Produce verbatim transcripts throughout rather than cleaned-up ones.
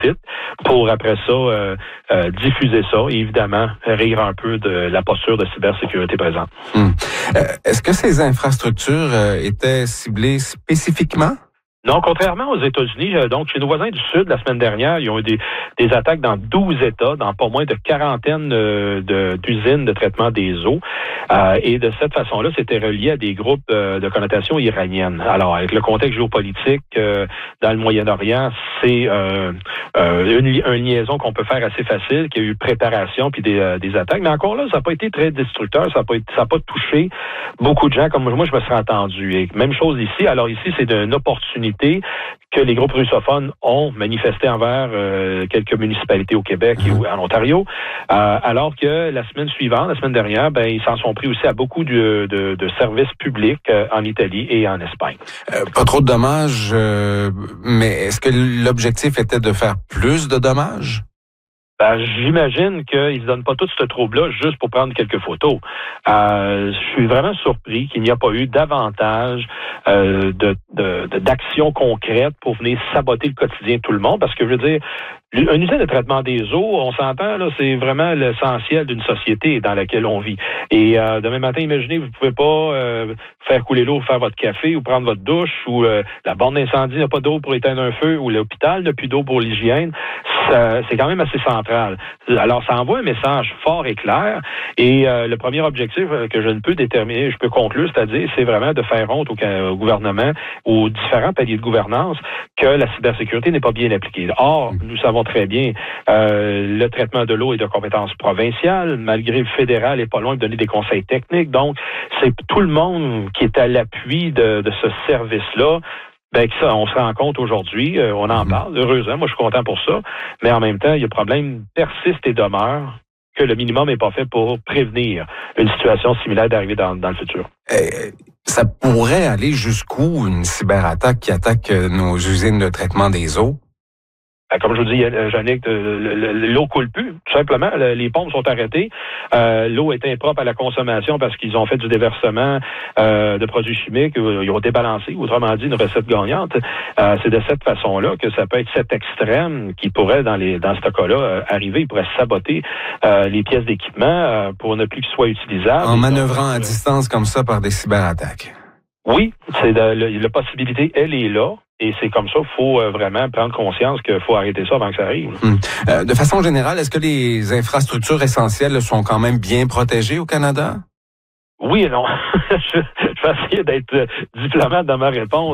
titre pour après ça euh, euh, diffuser ça et évidemment rire un peu de la posture de cybersécurité présente. Hum. Euh, est-ce que ces infrastructures euh, étaient ciblées spécifiquement? Non, contrairement aux États-Unis, euh, donc chez nos voisins du Sud, la semaine dernière, ils ont eu des, des attaques dans douze États, dans pas moins de quarantaine euh, de, d'usines de traitement des eaux. Euh, et de cette façon-là, c'était relié à des groupes euh, de connotation iranienne. Alors, avec le contexte géopolitique euh, dans le Moyen-Orient, c'est euh, euh, une, une liaison qu'on peut faire assez facile, qu'il y a eu préparation puis des, euh, des attaques. Mais encore là, ça n'a pas été très destructeur, ça n'a pas, été, ça n'a pas touché beaucoup de gens comme moi, je me serais entendu. Et même chose ici. Alors ici, c'est une opportunité que les groupes russophones ont manifesté envers euh, quelques municipalités au Québec et en Ontario, euh, alors que la semaine suivante, la semaine dernière, ben ils s'en sont pris aussi à beaucoup de, de, de services publics euh, en Italie et en Espagne. Euh, pas trop de dommages, euh, mais est-ce que l'objectif était de faire plus de dommages? Ben, j'imagine qu'ils ne donnent pas tout ce trouble-là juste pour prendre quelques photos. Euh, je suis vraiment surpris qu'il n'y a pas eu davantage euh, de, de, de, d'actions concrètes pour venir saboter le quotidien de tout le monde. Parce que, je veux dire, une usine de traitement des eaux, on s'entend, là, c'est vraiment l'essentiel d'une société dans laquelle on vit. Et euh, demain matin, imaginez, vous ne pouvez pas euh, faire couler l'eau, faire votre café ou prendre votre douche, ou euh, la borne d'incendie n'a pas d'eau pour éteindre un feu, ou l'hôpital n'a plus d'eau pour l'hygiène. Ça, c'est quand même assez central. Alors, ça envoie un message fort et clair. Et euh, le premier objectif que je ne peux déterminer, je peux conclure, c'est-à-dire, c'est vraiment de faire honte au, au gouvernement, aux différents paliers de gouvernance, que la cybersécurité n'est pas bien appliquée. Or, nous savons très bien, euh, le traitement de l'eau est de compétence provinciale, malgré le fédéral est pas loin de donner des conseils techniques. Donc, c'est tout le monde qui est à l'appui de, de ce service-là. Ben que ça, on se rend compte aujourd'hui, euh, on en parle, heureusement, moi je suis content pour ça, mais en même temps, il y a le problème persiste et demeure que le minimum n'est pas fait pour prévenir une situation similaire d'arriver dans, dans le futur. Euh, ça pourrait aller jusqu'où une cyberattaque qui attaque nos usines de traitement des eaux? Comme je vous dis, Yannick, l'eau coule plus, tout simplement. Les pompes sont arrêtées. Euh, l'eau est impropre à la consommation parce qu'ils ont fait du déversement euh, de produits chimiques. Ils ont débalancé, autrement dit, une recette gagnante. Euh, c'est de cette façon-là que ça peut être cet extrême qui pourrait, dans les dans ce cas-là, euh, arriver. Il pourrait saboter euh, les pièces d'équipement euh, pour ne plus qu'ils soient utilisables. En manœuvrant donc, à distance comme ça par des cyberattaques. Oui, c'est de, la, la possibilité, elle est là. Et c'est comme ça qu'il faut euh, vraiment prendre conscience qu'il faut arrêter ça avant que ça arrive. Hum. Euh, de façon générale, est-ce que les infrastructures essentielles sont quand même bien protégées au Canada? Oui et non. je, je vais essayer d'être diplomate dans ma réponse.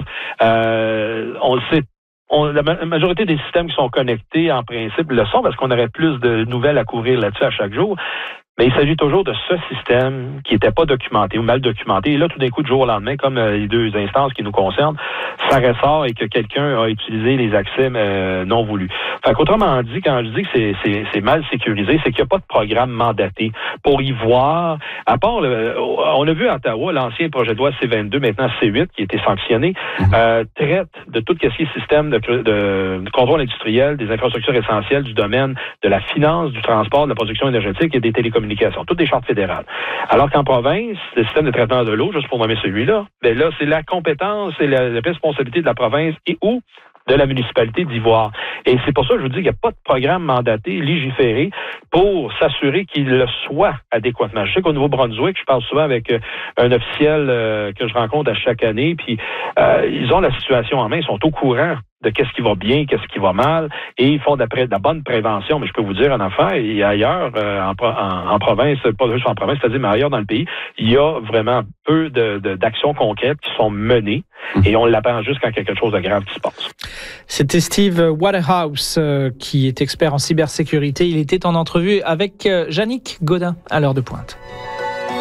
Euh, on le sait. On, la majorité des systèmes qui sont connectés, en principe, le sont parce qu'on aurait plus de nouvelles à couvrir là-dessus à chaque jour. Mais il s'agit toujours de ce système qui n'était pas documenté ou mal documenté. Et là, tout d'un coup, du jour au lendemain, comme euh, les deux instances qui nous concernent, ça ressort et que quelqu'un a utilisé les accès euh, non voulus. Fait qu'autrement dit, quand je dis que c'est, c'est, c'est mal sécurisé, c'est qu'il n'y a pas de programme mandaté pour y voir. À part, le, on a vu à Ottawa, l'ancien projet de loi C vingt-deux, maintenant C huit, qui a été sanctionné, euh, traite de tout ce qui est système de, de, de contrôle industriel, des infrastructures essentielles du domaine de la finance, du transport, de la production énergétique et des télécommunications. Toutes des chartes fédérales. Alors qu'en province, le système de traitement de l'eau, juste pour nommer celui-là, ben là, c'est la compétence et la, la responsabilité de la province et ou de la municipalité d'y voir. Et c'est pour ça que je vous dis qu'il n'y a pas de programme mandaté, légiféré, pour s'assurer qu'il le soit adéquatement. Je sais qu'au Nouveau-Brunswick, je parle souvent avec euh, un officiel euh, que je rencontre à chaque année, puis euh, ils ont la situation en main, ils sont au courant de qu'est-ce qui va bien, qu'est-ce qui va mal, et ils font de la, de la bonne prévention. Mais je peux vous dire en affaires, et ailleurs, euh, en, en, en province, pas juste en province, c'est-à-dire mais ailleurs dans le pays, il y a vraiment peu de, de, d'actions concrètes qui sont menées, et on l'apprend juste quand quelque chose de grave qui se passe. C'était Steve Waterhouse, euh, qui est expert en cybersécurité. Il était en entrevue avec euh, Yannick Gaudin à l'heure de pointe.